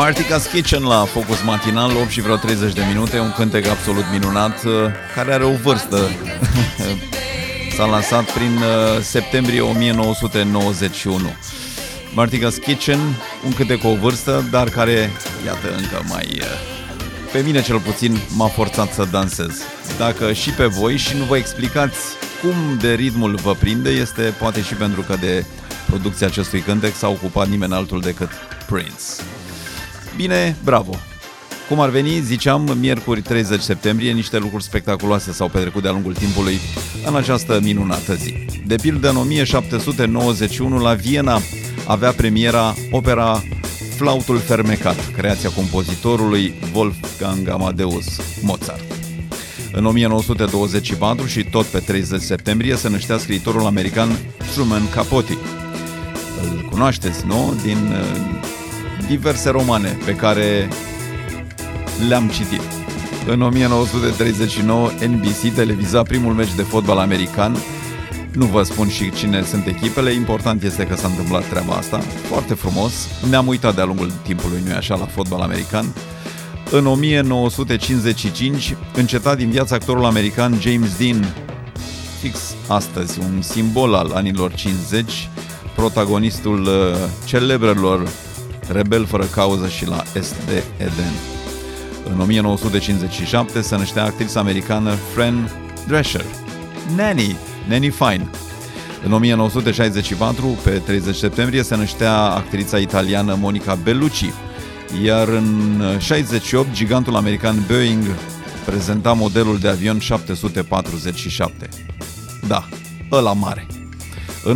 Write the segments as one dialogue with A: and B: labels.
A: Martika's Kitchen la Focus Matinal, 8 și vreo 30 de minute, un cântec absolut minunat, care are o vârstă. S-a lansat prin septembrie 1991. Martika's Kitchen, un cântec cu o vârstă, dar care, iată, încă mai, pe mine cel puțin, m-a forțat să dansez. Dacă și pe voi și nu vă explicați cum de ritmul vă prinde, este poate și pentru că de producția acestui cântec s-a ocupat nimeni altul decât Prince. Bine, bravo! Cum ar veni, ziceam, miercuri 30 septembrie, niște lucruri spectaculoase s-au petrecut de-a lungul timpului în această minunată zi. De pildă, în 1791, la Viena avea premiera opera Flautul fermecat, creația compozitorului Wolfgang Amadeus Mozart. În 1924 și tot pe 30 septembrie se năștea scriitorul american Truman Capote. Îl cunoașteți, nu? Din diverse romane pe care le-am citit. În 1939, NBC televiza primul meci de fotbal american. Nu vă spun și cine sunt echipele, important este că s-a întâmplat treaba asta. Foarte frumos, ne-am uitat de-a lungul timpului, nu-i așa, la fotbal american. În 1955, înceta din viața actorul american James Dean, fix astăzi, un simbol al anilor 50, protagonistul celebrelor Rebel fără cauză și La Est de Eden. În 1957 se năștea actrița americană Fran Drescher, Nanny Fine. În 1964, pe 30 septembrie, se năștea actrița italiană Monica Bellucci. Iar în 68, gigantul american Boeing prezenta modelul de avion 747. Da, ăla mare. În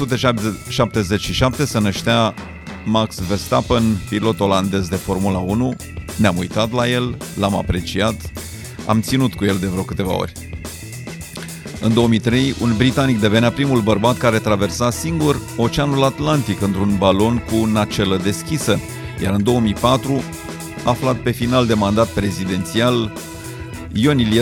A: 1977 se năștea Max Verstappen, pilot olandez de Formula 1. Ne-am uitat la el, l-am apreciat, am ținut cu el de vreo câteva ori. În 2003, un britanic devenea primul bărbat care traversa singur Oceanul Atlantic într-un balon cu nacelă deschisă, iar în 2004, aflat pe final de mandat prezidențial, Ion Iliescu